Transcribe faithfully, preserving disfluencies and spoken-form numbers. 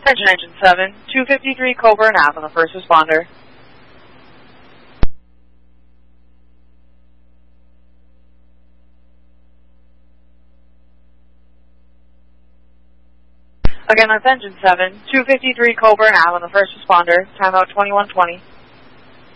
Attention Engine seven, two fifty-three Coburn Ave on the first responder. Again, that's Engine seven, two fifty-three Coburn Ave on the first responder, timeout twenty-one twenty.